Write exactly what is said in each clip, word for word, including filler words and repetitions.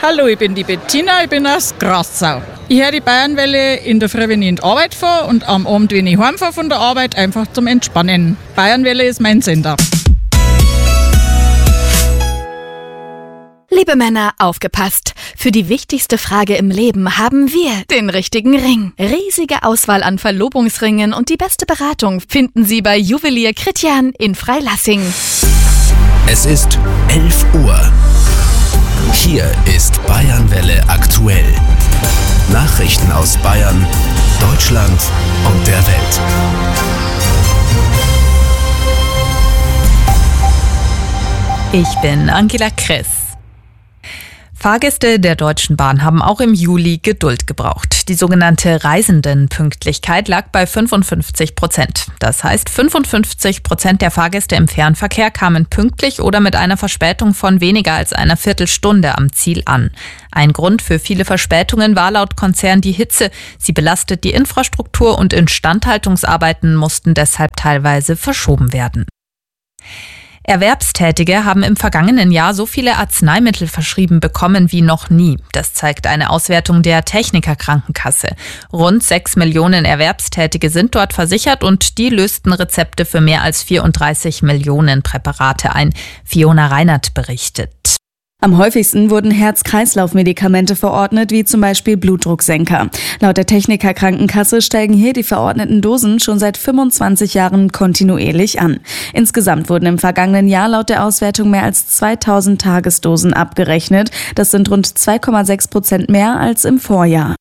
Hallo, ich bin die Bettina, ich bin aus Grassau. Ich höre die Bayernwelle in der Früh, wenn ich in die Arbeit fahre und am Abend, wenn ich heimfahre von der Arbeit, einfach zum Entspannen. Bayernwelle ist mein Sender. Liebe Männer, aufgepasst! Für die wichtigste Frage im Leben haben wir den richtigen Ring. Riesige Auswahl an Verlobungsringen und die beste Beratung finden Sie bei Juwelier Kritjan in Freilassing. Es ist elf Uhr. Hier ist Bayernwelle aktuell. Nachrichten aus Bayern, Deutschland und der Welt. Ich bin Angela Kress. Fahrgäste der Deutschen Bahn haben auch im Juli Geduld gebraucht. Die sogenannte Reisendenpünktlichkeit lag bei fünfundfünfzig Prozent. Das heißt, fünfundfünfzig Prozent der Fahrgäste im Fernverkehr kamen pünktlich oder mit einer Verspätung von weniger als einer Viertelstunde am Ziel an. Ein Grund für viele Verspätungen war laut Konzern die Hitze. Sie belastet die Infrastruktur und Instandhaltungsarbeiten mussten deshalb teilweise verschoben werden. Erwerbstätige haben im vergangenen Jahr so viele Arzneimittel verschrieben bekommen wie noch nie. Das zeigt eine Auswertung der Techniker-Krankenkasse. Rund sechs Millionen Erwerbstätige sind dort versichert und die lösten Rezepte für mehr als vierunddreißig Millionen Präparate ein. Fiona Reinert berichtet. Am häufigsten wurden Herz-Kreislauf-Medikamente verordnet, wie zum Beispiel Blutdrucksenker. Laut der Techniker-Krankenkasse steigen hier die verordneten Dosen schon seit fünfundzwanzig Jahren kontinuierlich an. Insgesamt wurden im vergangenen Jahr laut der Auswertung mehr als zweitausend Tagesdosen abgerechnet. Das sind rund zwei Komma sechs Prozent mehr als im Vorjahr.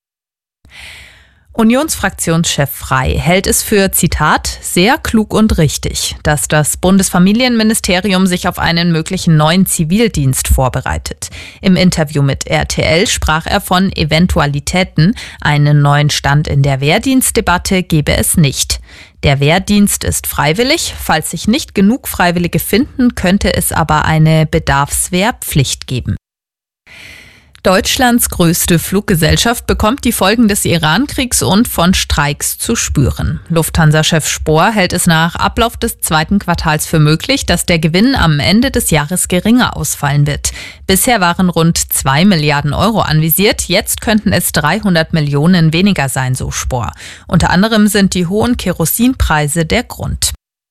Unionsfraktionschef Frey hält es für, Zitat, sehr klug und richtig, dass das Bundesfamilienministerium sich auf einen möglichen neuen Zivildienst vorbereitet. Im Interview mit R T L sprach er von Eventualitäten. Einen neuen Stand in der Wehrdienstdebatte gebe es nicht. Der Wehrdienst ist freiwillig. Falls sich nicht genug Freiwillige finden, könnte es aber eine Bedarfswehrpflicht geben. Deutschlands größte Fluggesellschaft bekommt die Folgen des Iran-Kriegs und von Streiks zu spüren. Lufthansa-Chef Spohr hält es nach Ablauf des zweiten Quartals für möglich, dass der Gewinn am Ende des Jahres geringer ausfallen wird. Bisher waren rund zwei Milliarden Euro anvisiert, jetzt könnten es dreihundert Millionen weniger sein, so Spohr. Unter anderem sind die hohen Kerosinpreise der Grund.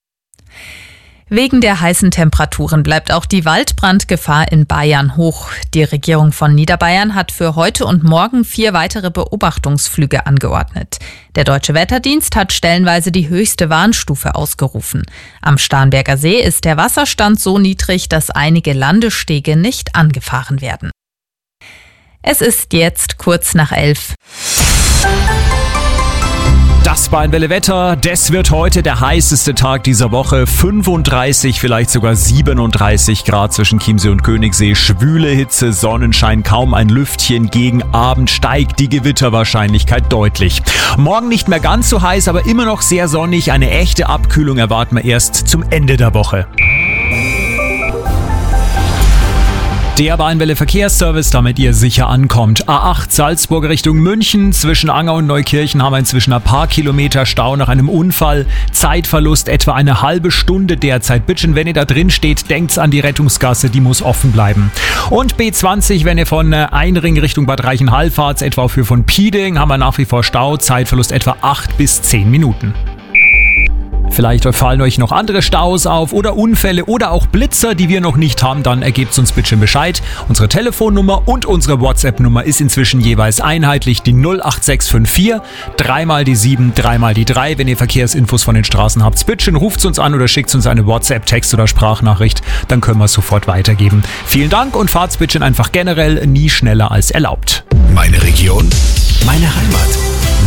Wegen der heißen Temperaturen bleibt auch die Waldbrandgefahr in Bayern hoch. Die Regierung von Niederbayern hat für heute und morgen vier weitere Beobachtungsflüge angeordnet. Der Deutsche Wetterdienst hat stellenweise die höchste Warnstufe ausgerufen. Am Starnberger See ist der Wasserstand so niedrig, dass einige Landestege nicht angefahren werden. Es ist jetzt kurz nach elf. Das Bayernwelle Wetter, das wird heute der heißeste Tag dieser Woche. fünfunddreißig, vielleicht sogar siebenunddreißig Grad zwischen Chiemsee und Königssee. Schwüle Hitze, Sonnenschein, kaum ein Lüftchen. Gegen Abend steigt die Gewitterwahrscheinlichkeit deutlich. Morgen nicht mehr ganz so heiß, aber immer noch sehr sonnig. Eine echte Abkühlung erwarten wir erst zum Ende der Woche. Der Bayernwelle Verkehrsservice, damit ihr sicher ankommt. A acht Salzburg Richtung München. Zwischen Anger und Neukirchen haben wir inzwischen ein paar Kilometer Stau nach einem Unfall. Zeitverlust etwa eine halbe Stunde derzeit. Bitte, wenn ihr da drin steht, denkt an die Rettungsgasse, die muss offen bleiben. Und B zwanzig, wenn ihr von Einring Richtung Bad Reichenhall fahrt, etwa für von Pieding, haben wir nach wie vor Stau. Zeitverlust etwa acht bis zehn Minuten. Vielleicht fallen euch noch andere Staus auf oder Unfälle oder auch Blitzer, die wir noch nicht haben, dann ergebt uns bitte Bescheid. Unsere Telefonnummer und unsere WhatsApp-Nummer ist inzwischen jeweils einheitlich, die null acht sechs fünf vier, dreimal die sieben, dreimal die drei. Wenn ihr Verkehrsinfos von den Straßen habt, bitte ruft uns an oder schickt uns eine WhatsApp, Text- oder Sprachnachricht, dann können wir es sofort weitergeben. Vielen Dank und fahrt's bitte einfach generell nie schneller als erlaubt. Meine Region, meine Heimat.